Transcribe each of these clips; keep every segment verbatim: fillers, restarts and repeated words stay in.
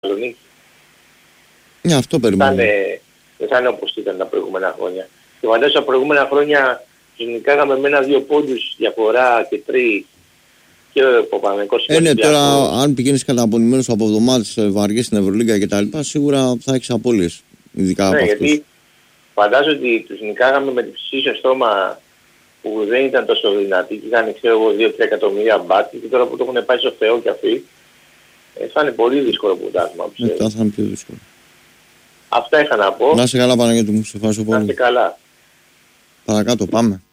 Θεσσαλονίκη. Ναι, αυτό περιμένω. Δεν θα είναι όπως ήταν τα προηγούμενα χρόνια. Και φαντάζομαι τα προηγούμενα χρόνια τους νικάγαμε με ένα-δύο πόντους διαφορά και τρεις και ο Παπαμενικός. Ε, ναι, τώρα αν πηγαίνεις καταπονημένος από εβδομάδες βαριές στην Ευρωλίγκα και τα λοιπά, σίγουρα θα έχεις απώλειες. Ειδικά ναι, από γιατί αυτούς. φαντάζομαι ότι τους νικάγαμε με την ψυχή στο στόμα που δεν ήταν τόσο δυνατοί και είχαν ξέρω εγώ δύο τρία εκατομμύρια μπάτι και τώρα που το έχουν πάει στο Θεό και αυτοί ε, θα είναι πολύ δύσκολο πρωτάθλημα. Μετά θα είναι πιο δύσκολο. Αυτά είχα να πω. Να είσαι καλά Παναγιώτη μου, σε ευχαριστώ πολύ. Να είσαι καλά. Παρακάτω πάμε.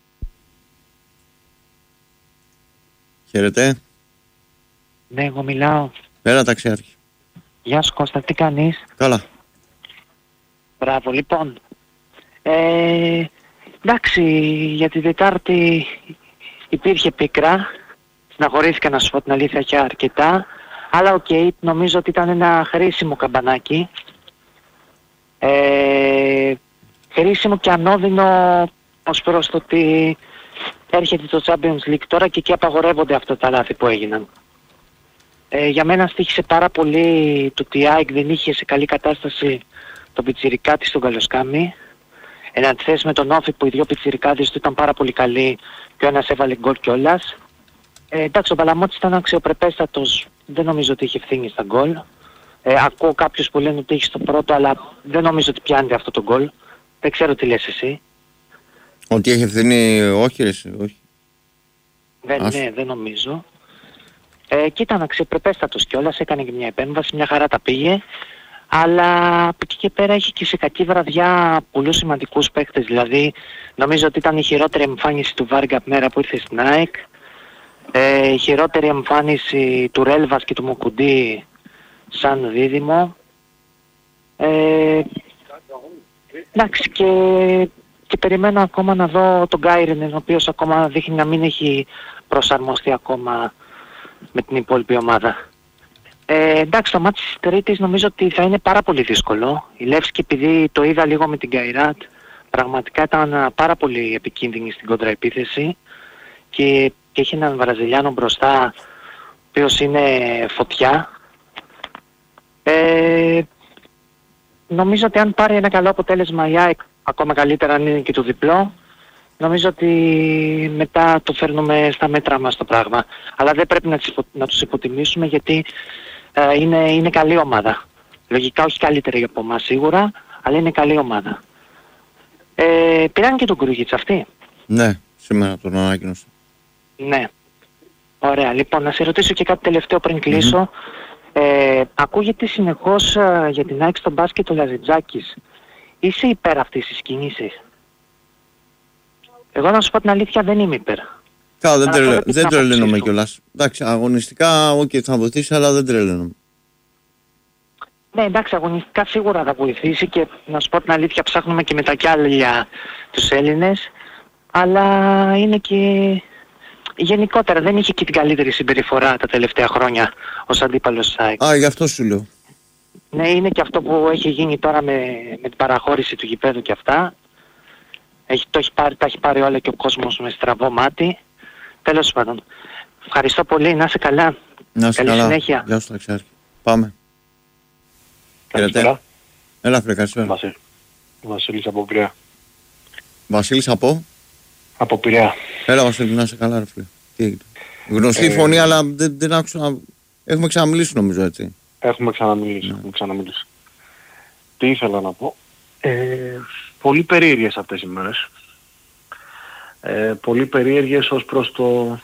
Χαίρετε. Ναι, εγώ μιλάω. Πέρα ταξιάρχη. Γεια σου Κώστα, τι κάνεις? Καλά. Μπράβο, λοιπόν. Ε, εντάξει, για τη Δετάρτη υπήρχε πίκρα. Συναχωρήθηκα να σου πω την αλήθεια και αρκετά. Αλλά οκ, okay, νομίζω ότι ήταν ένα χρήσιμο καμπανάκι. Ε, χρήσιμο και ανώδυνο ως προς το ότι έρχεται το Champions League τώρα και εκεί απαγορεύονται αυτά τα λάθη που έγιναν. Ε, για μένα στοίχησε πάρα πολύ το ότι η ΑΕΚ δεν είχε σε καλή κατάσταση τον πιτσιρικά της στον Καλοσκάμι. Εν αντιθέσει με τον Όφη που οι δυο πιτσιρικάδες του ήταν πάρα πολύ καλοί και ο ένας έβαλε γκολ κιόλας. Ε, εντάξει, ο Παλαμώτης ήταν αξιοπρεπέστατος, δεν νομίζω ότι είχε ευθύνη στα γκολ. Ε, ακούω κάποιους που λένε ότι είχε στο πρώτο, αλλά δεν νομίζω ότι πιάνεται αυτό το γκολ. Δεν ξέρω τι λες εσύ. Ότι έχει ευθύνη, όχι ρε εσύ, όχι. Δεν, ναι, δεν νομίζω. Ε, και ήταν αξιοπρεπέστατος κιόλας, έκανε και μια επέμβαση, μια χαρά τα πήγε. Αλλά από εκεί και πέρα έχει και σε κακή βραδιά πολλούς σημαντικούς παίκτες. Δηλαδή, νομίζω ότι ήταν η χειρότερη εμφάνιση του Βάργκα από μέρα που ήρθε στην ΑΕΚ. Ε, η χειρότερη εμφάνιση του Ρέλβας και του Μουκουντή σαν δίδυμο. Ε, εντάξει, και, και περιμένω ακόμα να δω τον Γκάιρενεν, ο οποίος ακόμα δείχνει να μην έχει προσαρμοστεί ακόμα με την υπόλοιπη ομάδα. Ε, εντάξει, το μάτι της Τρίτης νομίζω ότι θα είναι πάρα πολύ δύσκολο. Η Λεύσκη, επειδή το είδα λίγο με την Γκαϊράτ, πραγματικά ήταν πάρα πολύ επικίνδυνη στην κοντραεπίθεση και, και έχει έναν Βραζιλιάνο μπροστά, ο οποίος είναι φωτιά. Ε, νομίζω ότι αν πάρει ένα καλό αποτέλεσμα η ΑΕΚ, ακόμα καλύτερα αν είναι και το διπλό, νομίζω ότι μετά το φέρνουμε στα μέτρα μας το πράγμα. Αλλά δεν πρέπει να, να τους υποτιμήσουμε, γιατί ε, είναι, είναι καλή ομάδα. Λογικά όχι καλύτερη από εμάς σίγουρα, αλλά είναι καλή ομάδα. Ε, πήραν και τον Κρούγιτς αυτοί. Ναι, σήμερα τον ανακοίνωσα. Ναι. Ωραία. Λοιπόν, να σε ρωτήσω και κάτι τελευταίο πριν κλείσω. Mm-hmm. Ε, ακούγεται συνεχώς ε, για την ΑΕΚ στο μπάσκετ ο Λαζιτζάκης. Είσαι υπέρ αυτής της κίνησης? Εγώ να σου πω την αλήθεια, δεν είμαι υπέρ. Καλά, δεν, τρελε, δεν τρελαίνομαι κιόλας. Εντάξει, αγωνιστικά okay, θα βοηθήσει, αλλά δεν τρελαίνομαι. Ναι, εντάξει, αγωνιστικά σίγουρα θα βοηθήσει και να σου πω την αλήθεια, ψάχνουμε και με τα κιάλια τους Έλληνες, αλλά είναι και γενικότερα δεν είχε και την καλύτερη συμπεριφορά τα τελευταία χρόνια ως αντίπαλος της ΑΕΚ. Α, γι' αυτό σου λέω. Ναι, είναι και αυτό που έχει γίνει τώρα με, με την παραχώρηση του γηπέδου και αυτά. Έχει, το έχει πάρει, τα έχει πάρει όλα και ο κόσμος με στραβό μάτι. Τέλος πάντων. Ευχαριστώ πολύ. Να είσαι καλά. Να είσαι καλή καλά. συνέχεια. Γεια σου Ταξιάρχη. Πάμε. Καλησπέρα. Έλα φίλε, καλησπέρα. Βασίλη. Βασίλης από Πειραιά. Βασίλης από? Από Πειραιά. Έλα Βασίλη, να είσαι καλά ρε φίλε. Τι έγινε? Γνωστή ε... φωνή, αλλά δεν, δεν άκουσα. Έχουμε ξαναμιλήσει νομίζω, έτσι. Έχουμε ξαναμιλήσει. Ναι. Έχουμε ξαναμιλήσει. Τι ήθελα να πω. Ε, πολύ περίεργες αυτές οι μέρες. Ε, πολύ περίεργες ως προς το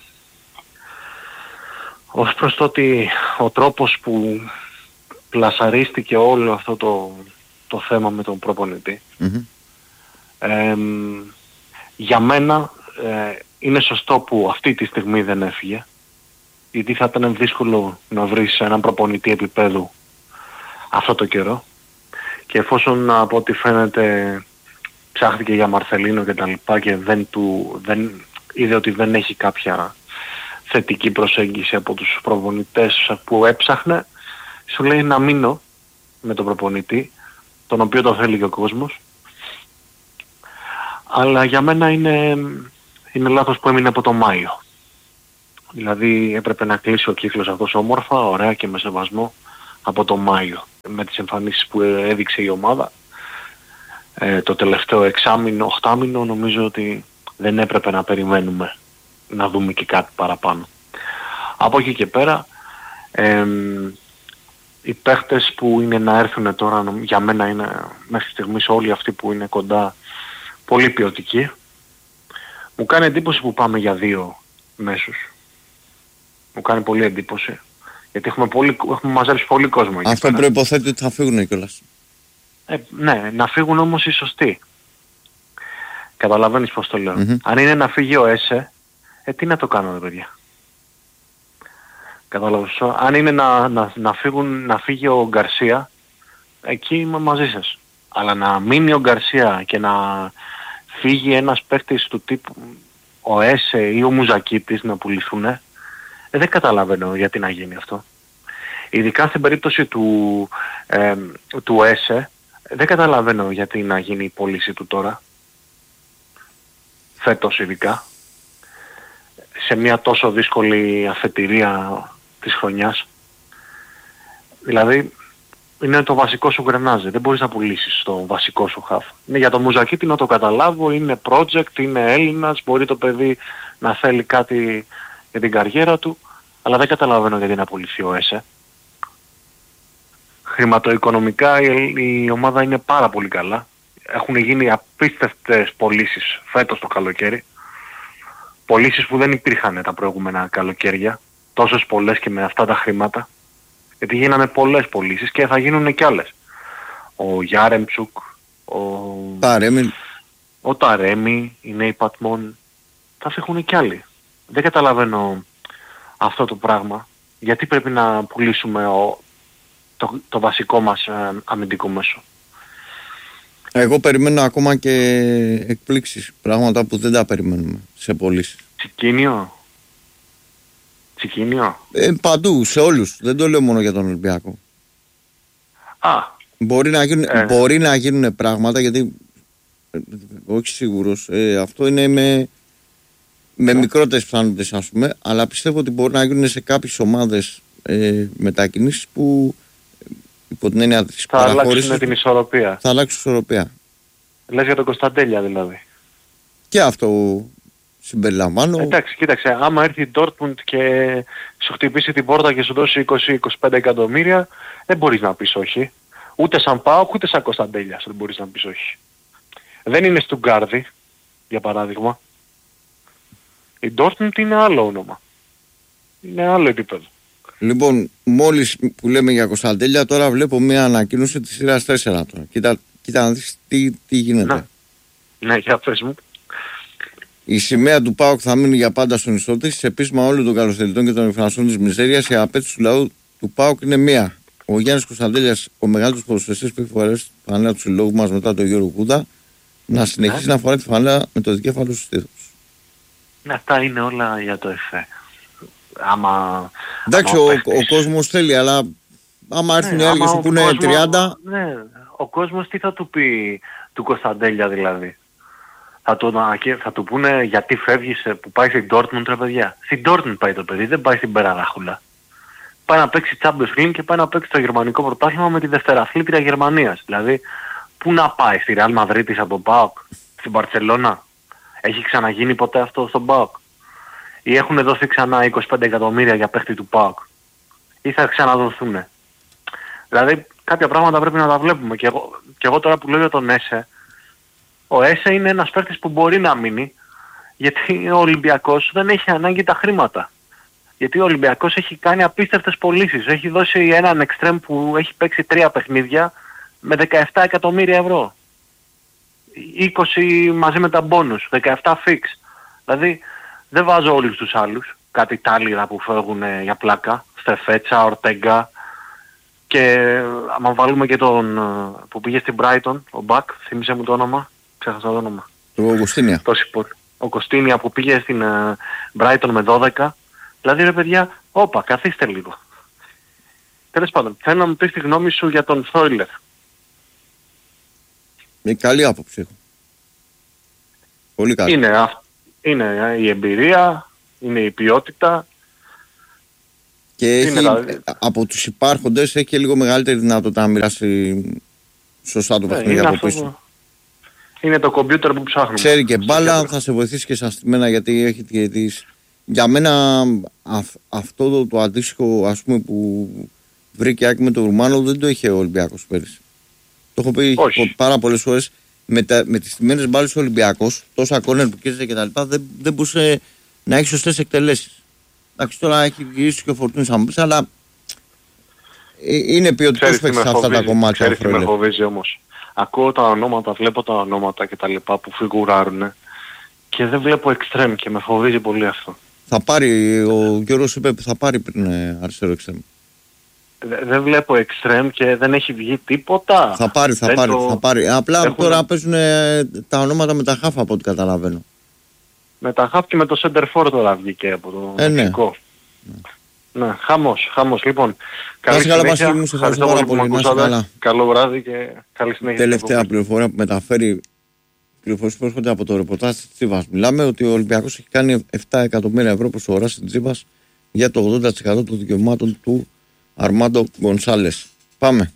ως προς το ότι ο τρόπος που πλασαρίστηκε όλο αυτό το, το θέμα με τον προπονητή. Mm-hmm. Ε, για μένα ε, είναι σωστό που αυτή τη στιγμή δεν έφυγε, γιατί θα ήταν δύσκολο να βρεις έναν προπονητή επίπεδου αυτό το καιρό, και εφόσον από ό,τι φαίνεται ψάχθηκε για Μαρθελίνο και τα λοιπά και δεν του, δεν, είδε ότι δεν έχει κάποια θετική προσέγγιση από τους προπονητές που έψαχνε, σου λέει να μείνω με τον προπονητή, τον οποίο το θέλει και ο κόσμος. Αλλά για μένα είναι, είναι λάθος που έμεινε από τον Μάιο. Δηλαδή έπρεπε να κλείσει ο κύκλος αυτός όμορφα, ωραία και με σεβασμό από τον Μάιο. με τις εμφανίσεις που έδειξε η ομάδα. Ε, το τελευταίο εξάμηνο, οχτάμηνο νομίζω ότι δεν έπρεπε να περιμένουμε να δούμε και κάτι παραπάνω. Από εκεί και πέρα ε, οι παίχτες που είναι να έρθουν τώρα, για μένα είναι μέχρι στιγμής όλοι αυτοί που είναι κοντά πολύ ποιοτικοί. Μου κάνει εντύπωση που πάμε για δύο μέσους. Μου κάνει πολύ εντύπωση. Γιατί έχουμε, πολύ, έχουμε μαζέψει πολύ κόσμο εκεί. Αυτό προϋποθέτει ότι θα φύγουν κιόλας. Ε, ναι, να φύγουν όμως οι σωστοί. Καταλαβαίνεις πώς το λέω. Mm-hmm. Αν είναι να φύγει ο Έσε, ε, τι να το κάνουμε παιδιά. Καταλαβαίνεις. Αν είναι να, να, να, φύγουν, να φύγει ο Γκαρσία, εκεί είμαι μαζί σας. Αλλά να μείνει ο Γκαρσία και να φύγει ένας παίκτης του τύπου ο Έσε ή ο Μουζακίτης να πουληθούν, ε, δεν καταλαβαίνω γιατί να γίνει αυτό. Ειδικά στην περίπτωση του, ε, του Έσε, δεν καταλαβαίνω γιατί να γίνει η πώληση του τώρα. Φέτος ειδικά. Σε μια τόσο δύσκολη αφετηρία της χρονιάς. Δηλαδή, είναι το βασικό σου γκρενάζε. Δεν μπορείς να πουλήσεις το βασικό σου χαφ. Είναι για το Μουζακίτη να το καταλάβω, είναι project, είναι Έλληνας, μπορεί το παιδί να θέλει κάτι για την καριέρα του, αλλά δεν καταλαβαίνω γιατί να πουληθεί ο Έσε. Χρηματοοικονομικά η, η ομάδα είναι πάρα πολύ καλά. Έχουν γίνει απίστευτες πωλήσεις φέτος το καλοκαίρι. Πωλήσεις που δεν υπήρχαν τα προηγούμενα καλοκαίρια. Τόσες πολλές και με αυτά τα χρήματα. Γιατί γίνανε πολλές πωλήσεις και θα γίνουν κι άλλες. Ο Γιάρεμτσουκ, ο Ταρέμι, ο Ταρέμι, οι νέοι Πατμόν. Θα φύγουν κι άλλοι. Δεν καταλαβαίνω αυτό το πράγμα. Γιατί πρέπει να πουλήσουμε ο, το, το βασικό μας ε, αμυντικό μέσο. Εγώ περιμένω ακόμα και εκπλήξεις. Πράγματα που δεν τα περιμένουμε σε πωλήσεις. Τσικίνιο. Τσικίνιο. Ε, παντού, σε όλους. Δεν το λέω μόνο για τον Ολυμπιακό. Α. Μπορεί να γίνουν, ε. μπορεί να γίνουν πράγματα γιατί. Ε, όχι σίγουρος. Ε, αυτό είναι με, με ε. μικρότερες πιθανότητες, ας πούμε. Αλλά πιστεύω ότι μπορεί να γίνουν σε κάποιες ομάδες ε, μετακινήσεις που υπό την έννοια της θα αλλάξουν την ισορροπία. Θα αλλάξουν ισορροπία. Λες για τον Κωνσταντέλια δηλαδή. Και αυτό συμπεριλαμβάνω. Εντάξει, κοίταξε, άμα έρθει η Dortmund και σου χτυπήσει την πόρτα και σου δώσει είκοσι με είκοσι πέντε εκατομμύρια, δεν μπορείς να πεις όχι. Ούτε σαν ΠΑΟΚ, ούτε σαν Κωνσταντέλια δεν μπορείς να πεις όχι. Δεν είναι Στουγκάρδη, για παράδειγμα. Η Dortmund είναι άλλο όνομα. Είναι άλλο επίπεδο. Λοιπόν, μόλις που λέμε για Κωνσταντέλια, τώρα βλέπω μια ανακοίνωση της σειράς τέσσερα τώρα. Κοίτα, κοίτα να δεις τι, τι γίνεται. Να. Ναι, για πες μου. Η σημαία του ΠΑΟΚ θα μείνει για πάντα στον ιστό της. Σε πείσμα όλων των καλοθελητών και των εκφραστών της μιζέριας, η απέτηση του λαού του ΠΑΟΚ είναι μία. Ο Γιάννης Κωνσταντέλιας, ο μεγάλος ποδοσφαιριστής που έχει φορέσει τη φανέλα του συλλόγου μας μετά τον Γιώργο Κούδα, να συνεχίσει να φοράει τη φανέλα με το δικέφαλο του στήθους. Ναι, αυτά είναι όλα για το εφέ. Άμα. Εντάξει, άμα ο, ο κόσμος θέλει, αλλά άμα έρθουν οι άλλοι και σου πούνε τριάντα. Ναι, ο κόσμος τι θα του πει του Κωνσταντέλια δηλαδή. Θα του, θα του πούνε γιατί φεύγεις που πάει στην Dortmund ρε παιδιά. Στην Dortmund πάει το παιδί, δεν πάει στην Περαράχουλα. Πάει να παίξει Champions League και πάει να παίξει το γερμανικό πρωτάθλημα με τη δευτεραθλήτρια Γερμανίας. Δηλαδή, πού να πάει, στη Real Madrid από τον ΠΑΟΚ, στην Μπαρτσελώνα. Έχει ξαναγίνει ποτέ αυτό στον ΠΑΟΚ? Ή έχουν δώσει ξανά είκοσι πέντε εκατομμύρια για παίχτη του ΠΑΟΚ? Ή θα ξαναδοθούν? Δηλαδή, κάποια πράγματα πρέπει να τα βλέπουμε. Και εγώ, και εγώ τώρα που λέω για τον Έσε, ο Έσε είναι ένας παίκτης που μπορεί να μείνει, γιατί ο Ολυμπιακός δεν έχει ανάγκη τα χρήματα. Γιατί ο Ολυμπιακός έχει κάνει απίστευτες πωλήσεις. Έχει δώσει έναν εξτρέμ που έχει παίξει τρία παιχνίδια με δεκαεπτά εκατομμύρια ευρώ. είκοσι μαζί με τα μπόνους, δεκαεπτά fix. Δηλαδή δεν βάζω όλους τους άλλους. Κάτι τάλιρα που φεύγουν για πλάκα. Στεφέτσα, Ορτέγκα. Και άμα βάλουμε και τον που πήγε στην Brighton, ο Μπακ, θύμισε μου το όνομα. Ξέχασα το όνομα. Ο Κωστίνια. Ο Κωστίνια που πήγε στην Brighton με δώδεκα. Δηλαδή ρε παιδιά, όπα, καθίστε λίγο. Τέλος πάντων, θέλω να μου πεις τη γνώμη σου για τον Θόιλερ. Είναι καλή άποψη έχω. Πολύ καλή. Είναι, είναι η εμπειρία, είναι η ποιότητα. Και Και έχει, δηλαδή, από τους υπάρχοντες έχει και λίγο μεγαλύτερη δυνατότητα να μοιράσει σωστά το παιχνίδι από πίσω. Αυτό, είναι το κομπιούτερ που ψάχνουμε. Ξέρει και μπάλα, θα σε βοηθήσει και σαν στημένα, γιατί έχει και τις... Για μένα αυ, αυτό το, το αντίστοιχο, ας πούμε, που βρήκε άκρη με τον Ρουμάνο δεν το είχε ο Ολυμπιακός πέρυσι. Το έχω πει Όχι. πάρα πολλές φορές. Με, τα, με τις στημένες μπάλες ο Ολυμπιακός, τόσα κόρνερ που κέρδιζε και τα λοιπά, δεν, δεν μπορούσε να έχει σωστές εκτελέσεις. Εντάξει, τώρα έχει γυρίσει και ο Φορτούνης θα μου πεις, αλλά είναι ποιοτικός παίκτης σε αυτά τα κομμάτια. Ξέρεις τι με φοβίζει όμως. Ακούω τα ονόματα, βλέπω τα ονόματα και τα λοιπά που φιγουράρουν και δεν βλέπω εξτρέμ και με φοβίζει πολύ αυτό. Θα πάρει, ο Γιώργος είπε θα πάρει πριν αριστερό εξτρέμ. Δεν δε βλέπω εξτρέμ και δεν έχει βγει τίποτα. Θα πάρει, θα πάρει, το... θα πάρει. Απλά Έχουν... τώρα παίζουν τα ονόματα με τα χάφα από ό,τι καταλαβαίνω. Με τα χάφ και με το center for τώρα βγήκε από το ε, Μεξικό. Ναι. ναι, χαμός, χαμός. Λοιπόν, καλή συνέχεια. Μου, σε ευχαριστώ πάρα πολύ. Να είσαι καλά. Καλό βράδυ και καλή συνέχεια. Τελευταία πληροφορία που μεταφέρει, πληροφορίες που έρχονται από το ρεπορτάζ της Τσίβας. Μιλάμε ότι ο Ολυμπιακός έχει κάνει επτά εκατομμύρια ευρώ προσφορά στην Τσίβας για το ογδόντα τοις εκατό των δικαιωμάτων του Αρμάντο Γκονσάλες. Πάμε.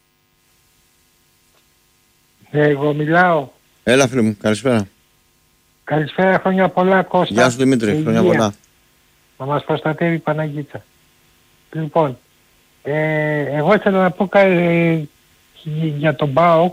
Εγώ μιλάω. Έλα φίλε μου, καλησπέρα. Καλησπέρα, χρόνια πολλά Κώστα. Γεια σου Δημήτρη, χρόνια πολλά. Να μας προστατεύει η Παναγίτσα. Λοιπόν, ε, εγώ ήθελα να πω κάτι για τον ΠΑΟΚ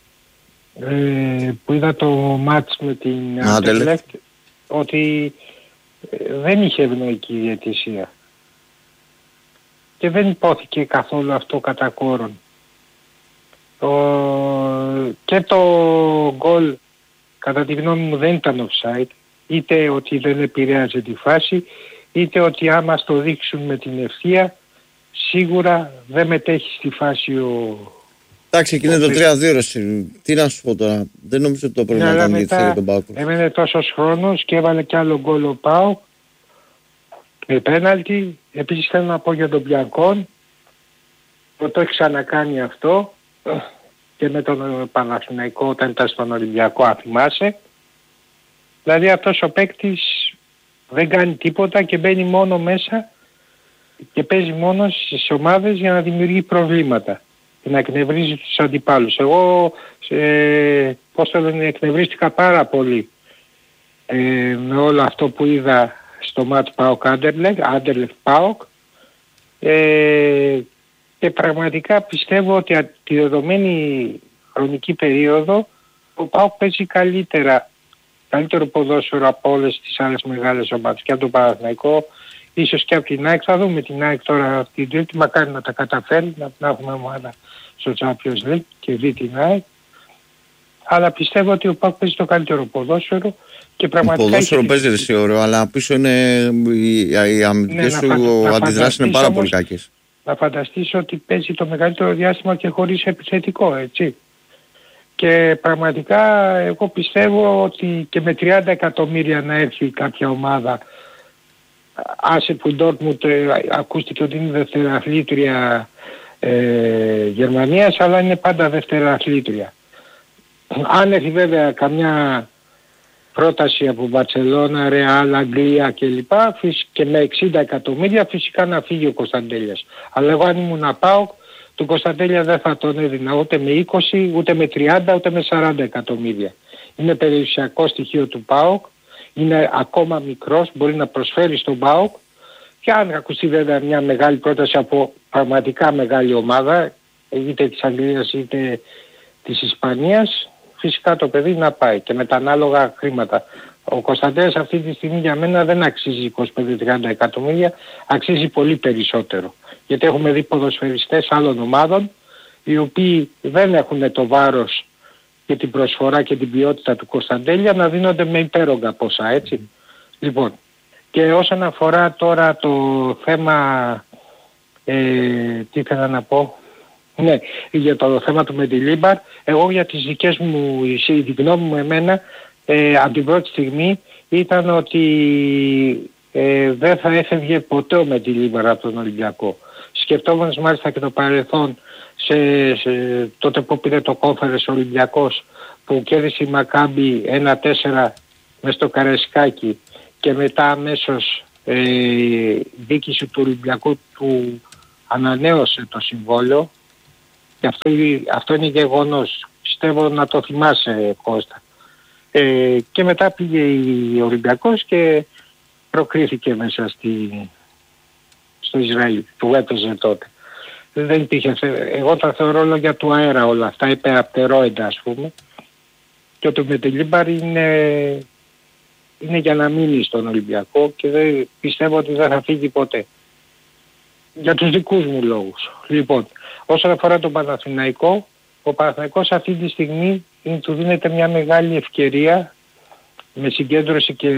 ε, που είδα το μάτς με την Αντελεκτ, ότι ε, δεν είχε ευνοϊκή διαιτησία. Και δεν υπόθηκε καθόλου αυτό κατά κόρον. Το... Και το γκολ κατά τη γνώμη μου δεν ήταν offside, είτε ότι δεν επηρέαζε τη φάση, είτε ότι άμα το δείξουν με την ευθεία, σίγουρα δεν μετέχει στη φάση ο... Εντάξει, εκεί είναι το τρία δύο, τι να σου πω τώρα, δεν νομίζω ότι το πρόβλημα ήταν για τον ΠΑΟΚ. Έμενε τόσος χρόνος και έβαλε κι άλλο γκολ ο ΠΑΟΚ, με πέναλτι. Επίσης θέλω να πω για τον Μπιανκόν, που το έχει ξανακάνει αυτό, και με τον Παναθηναϊκό όταν ήταν στον Ολυμπιακό, αν θυμάσαι. Δηλαδή αυτός ο παίκτης δεν κάνει τίποτα και μπαίνει μόνο μέσα και παίζει μόνο στις ομάδες για να δημιουργεί προβλήματα και να εκνευρίζει τους αντιπάλους. Εγώ ε, πώς το λένε, εκνευρίστηκα πάρα πολύ ε, με όλο αυτό που είδα στο μάτς ΠΑΟΚ Άντερλεχτ, Άντερλεχτ ΠΑΟΚ, ε, και πραγματικά πιστεύω ότι τη δεδομένη χρονική περίοδο ο ΠΑΟΚ παίζει καλύτερα, καλύτερο ποδόσφαιρο από όλες τις άλλες μεγάλες ομάδες και από τον Παναθηναϊκό, ίσως και από την ΑΕΚ. Θα δούμε την ΑΕΚ τώρα την Τρίτη, μακάρι να τα καταφέρει, να την έχουμε ομάδα στο Champions League και δει την ΑΕΚ. Αλλά πιστεύω ότι ο ΠΑΟΚ παίζει το καλύτερο ποδόσφαιρο και πραγματικά... Το ποδόσφαιρο παίζει εσύ ωραίο, αλλά πίσω είναι οι, οι αμυντικές ναι, σου αντιδράσεις είναι πάρα πολύ κακές. Να φανταστείς ότι παίζει το μεγαλύτερο διάστημα και χωρίς επιθετικό, έτσι. Και πραγματικά εγώ πιστεύω ότι και με τριάντα εκατομμύρια να έρθει κάποια ομάδα, άσε που Ντόρτμουντ ακούστηκε ότι είναι δευτεραθλήτρια ε, Γερμανίας, αλλά είναι πάντα δευτεραθλήτρια. Αν έρθει βέβαια καμιά πρόταση από Μπαρσελόνα, Ρεάλ, Αγγλία κλπ. Και με εξήντα εκατομμύρια φυσικά να φύγει ο Κωνσταντέλιας. Αλλά εγώ αν ήμουν ΠΑΟΚ, τον Κωνσταντέλια δεν θα τον έδινα ούτε με είκοσι, ούτε με τριάντα, ούτε με σαράντα εκατομμύρια. Είναι περιουσιακό στοιχείο του ΠΑΟΚ, είναι ακόμα μικρός, μπορεί να προσφέρει στον ΠΑΟΚ και αν ακουστεί βέβαια μια μεγάλη πρόταση από πραγματικά μεγάλη ομάδα, είτε της Αγγλίας είτε της Ισπανίας, φυσικά το παιδί να πάει και με τα ανάλογα χρήματα. Ο Κωνσταντέλιας αυτή τη στιγμή για μένα δεν αξίζει είκοσι πέντε με τριάντα εκατομμύρια, αξίζει πολύ περισσότερο. Γιατί έχουμε δει ποδοσφαιριστές άλλων ομάδων οι οποίοι δεν έχουν το βάρος και την προσφορά και την ποιότητα του Κωνσταντέλια να δίνονται με υπέρογκα ποσά, έτσι. Mm. Λοιπόν, και όσον αφορά τώρα το θέμα, ε, τι ήθελα να πω, ναι, για το θέμα του Μεντιλίμπαρ, εγώ για τις δικές μου, η γνώμη μου εμένα, ε, από την πρώτη στιγμή ήταν ότι ε, δεν θα έφευγε ποτέ ο Μεντιλίμπαρ από τον Ολυμπιακό. Σκεφτόμενος μάλιστα και το παρελθόν, σε, σε, τότε που πήρε το κόφερες ο Ολυμπιακός, που κέρδισε η Μακάμπι ένα τέσσερα μες στο Καραϊσκάκι και μετά αμέσως ε, η διοίκηση του Ολυμπιακού του ανανέωσε το συμβόλαιο και αυτό, αυτό είναι γεγονός. Πιστεύω να το θυμάσαι, Κώστα. Ε, και μετά πήγε ο Ολυμπιακός και προκρίθηκε μέσα στη, στο Ισραήλ που έπαιζε τότε. Δεν υπήρχε, εγώ τα θεωρώ λόγια του αέρα όλα αυτά, υπεραπτερόεντα ας πούμε. Και το Μετελίμπαρ είναι, είναι για να μείνει στον Ολυμπιακό και δεν, πιστεύω ότι δεν θα φύγει ποτέ. Για τους δικούς μου λόγους. Λοιπόν, όσον αφορά τον Παναθηναϊκό, ο Παναθηναϊκός αυτή τη στιγμή είναι, του δίνεται μια μεγάλη ευκαιρία με συγκέντρωση και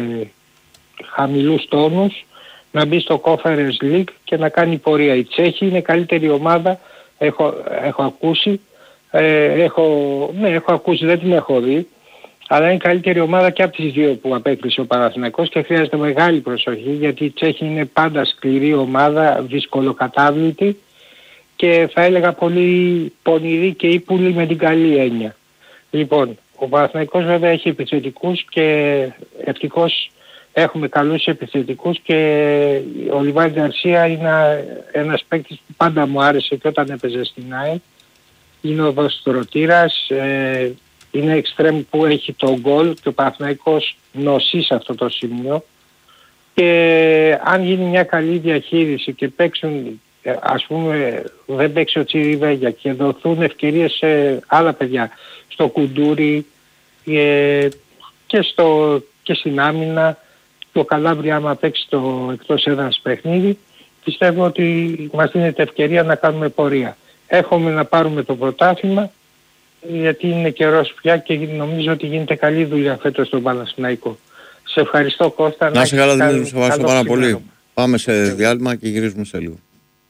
χαμηλούς τόνους να μπει στο Conference League και να κάνει πορεία. Η Τσέχη είναι καλύτερη ομάδα, έχω, έχω ακούσει, ε, έχω, ναι, έχω ακούσει, δεν την έχω δει, αλλά είναι καλύτερη ομάδα και από τις δύο που απέκτησε ο Παναθηναϊκός και χρειάζεται μεγάλη προσοχή γιατί η Τσέχη είναι πάντα σκληρή ομάδα, δυσκολοκατάβλητη και θα έλεγα πολύ πονηρή και ύπουλη με την καλή έννοια. Λοιπόν, ο Παναθηναϊκός βέβαια έχει επιθετικούς και ευτυχώς έχουμε καλούς επιθετικούς και ο Λιβάη Γκαρσία είναι ένας παίκτης που πάντα μου άρεσε και όταν έπαιζε στην ΑΕΚ. Είναι ο δοστρωτήρας, ε, είναι εξτρέμ που έχει το γκολ και ο Παναθηναϊκός νοσεί σε αυτό το σημείο και αν γίνει μια καλή διαχείριση και παίξουν, ας πούμε δεν παίξει ο Τσιριβέγια και δοθούν ευκαιρίες σε άλλα παιδιά, στο Κουντούρι ε, και, στο, και στην άμυνα, το Καλάβρια άμα παίξει το εκτός έδρας παιχνίδι, πιστεύω ότι μας δίνεται ευκαιρία να κάνουμε πορεία. Έχουμε να πάρουμε το πρωτάθλημα γιατί είναι καιρός πια και νομίζω ότι γίνεται καλή δουλειά φέτος στον Παναθηναϊκό. Σε ευχαριστώ Κώστα. Να σε καλά Δημήτρη, σε ευχαριστώ πάρα πολύ. Πάμε σε διάλειμμα και γυρίζουμε σε λίγο.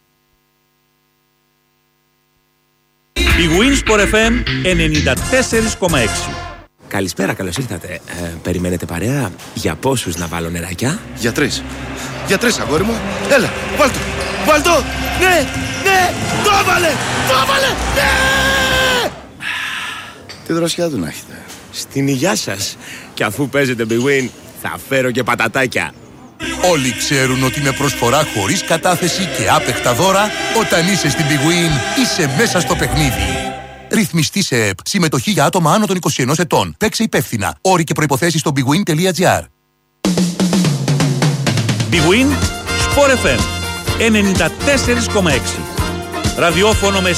Η Winsport εφ εμ ενενήντα τέσσερα κόμμα έξι. Καλησπέρα, καλώς ήρθατε. Ε, περιμένετε παρέα? Για πόσους να βάλω νεράκια? Για τρεις. Για τρεις, αγόρι μου. Έλα, βάλ' το. Βάλ' το. Ναι, ναι, το έβαλε, το έβαλε, ναι! Τι δροσιά του να έχετε. Στην υγειά σας. Και αφού παίζετε Big Win, θα φέρω και πατατάκια. Όλοι ξέρουν ότι με προσφορά χωρίς κατάθεση και άπεχτα δώρα, όταν είσαι στην Big Win, είσαι μέσα στο παιχνίδι. Ρυθμιστή σε ΕΠ. Συμμετοχή για άτομα άνω των είκοσι ενός ετών. Παίξε υπεύθυνα. Όροι και προϋποθέσεις στο bigwin τελεία gr. Big Win Sport εφ εμ ενενήντα τέσσερα κόμμα έξι. Ραδιόφωνο με